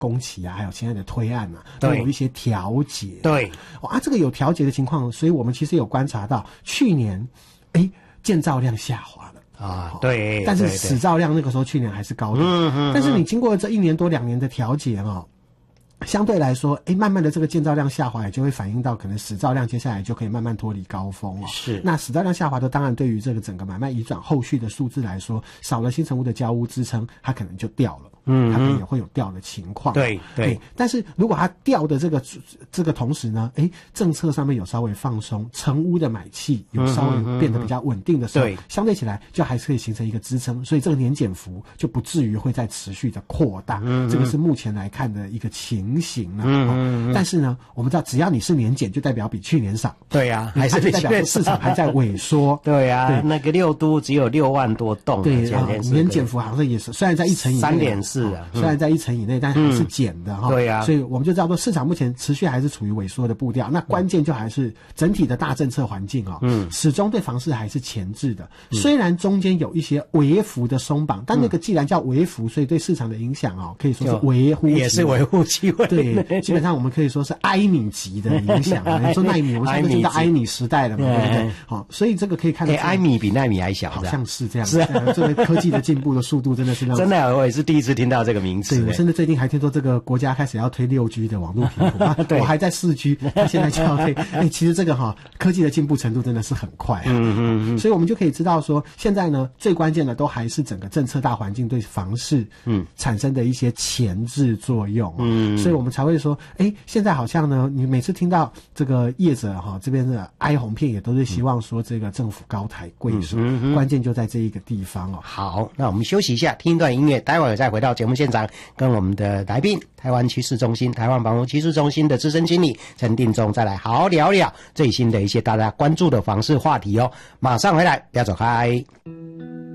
工期啊，还有现在的推案啊，都有一些调节。 对， 这个有调节的情况，所以我们其实有观察到，去年，建造量下滑了。 对， 但是使造量那个时候去年还是高的。但是你经过这1年多2年的调节相对来说，慢慢的这个建造量下滑，也就会反映到可能使造量接下来就可以慢慢脱离高峰了。 是， 那使造量下滑的，当然对于这个整个买卖移转后续的数字来说，少了新成屋的交屋支撑，它可能就掉了。它可能也会有掉的情况。 对。 但是如果它掉的这个同时呢，政策上面有稍微放松，成屋的买气有稍微变得比较稳定的时候，相对起来就还是可以形成一个支撑，所以这个年减幅就不至于会再持续的扩大。这个是目前来看的一个情形了。但是呢，我们知道只要你是年减，就代表比去年少。 对呀，还是代表说市场还在萎缩。 对呀，那个6都只有6万多栋。 对，年减幅好像也是，虽然在1成以内 3.4啊， 虽然在1成以内，但还是减的哈。 对啊， 所以我们就知道说市场目前持续还是处于萎缩的步调。那关键就还是整体的大政策环境始终对房市还是钳制的。虽然中间有一些微幅的松绑，但那个既然叫微幅，所以对市场的影响可以说是微乎， 也是微乎其微。 对，基本上我们可以说是埃米级的影响。你说奈米，我们现在就叫埃米时代了嘛，对不对？好，所以这个可以看到， 埃米比奈米还小， 好像是这样。是这个科技的进步的速度真的是让真的，我也是第一次听到这个名词。 对，我甚至最近还听说这个国家开始要推6G 的网络频谱，我还在4G，他现在就要推。其实这个科技的进步程度真的是很快所以我们就可以知道说，现在呢最关键的都还是整个政策大环境对房市产生的一些钳制作用。所以我们才会说，现在好像呢，你每次听到这个业者这边的哀鸿遍野，都是希望说这个政府高抬贵手，关键就在这一个地方好，那我们休息一下，听一段音乐，待会儿再回到节目现场，跟我们的来宾台湾趋势中心、台湾房屋趋势中心的资深经理陈定中再来好好聊聊最新的一些大家关注的房市话题马上回来，不要走开。